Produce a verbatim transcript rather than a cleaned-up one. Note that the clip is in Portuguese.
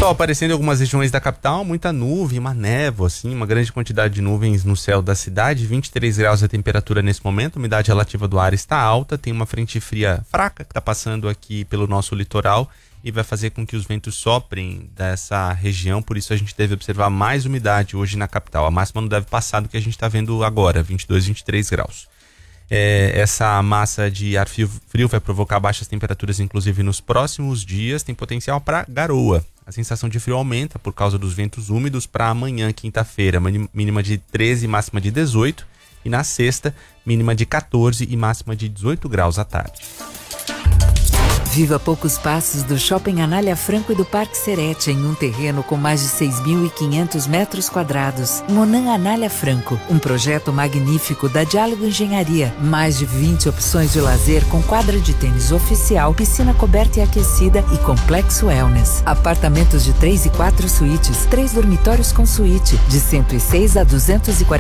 Sol aparecendo em algumas regiões da capital, muita nuvem, uma névoa, assim, uma grande quantidade de nuvens no céu da cidade, vinte e três graus a temperatura nesse momento, a umidade relativa do ar está alta, tem uma frente fria fraca que está passando aqui pelo nosso litoral e vai fazer com que os ventos soprem dessa região, por isso a gente deve observar mais umidade hoje na capital. A máxima não deve passar do que a gente está vendo agora, vinte e dois, vinte e três graus. É, essa massa de ar frio, frio vai provocar baixas temperaturas, inclusive nos próximos dias, tem potencial para garoa. A sensação de frio aumenta por causa dos ventos úmidos para amanhã, quinta-feira, mínima de treze, máxima de dezoito, e na sexta, mínima de quatorze e máxima de dezoito graus à tarde. Viva poucos passos do Shopping Anália Franco e do Parque Serete, em um terreno com mais de seis mil e quinhentos metros quadrados. Monan Anália Franco, um projeto magnífico da Diálogo Engenharia. Mais de vinte opções de lazer com quadra de tênis oficial, piscina coberta e aquecida e complexo wellness. Apartamentos de três e quatro suítes, três dormitórios com suíte, de cento e seis a duzentos e quarenta